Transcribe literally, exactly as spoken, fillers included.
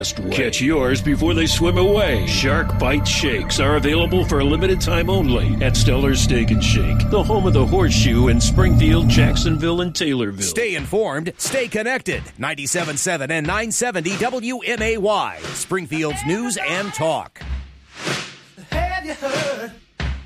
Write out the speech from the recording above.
Catch yours before they swim away. Shark Bite Shakes are available for a limited time only at Stellar Steak and Shake, the home of the Horseshoe in Springfield, Jacksonville, and Taylorville. Stay informed, stay connected. ninety-seven point seven and nine seventy W M A Y, Springfield's News and Talk. Have you heard?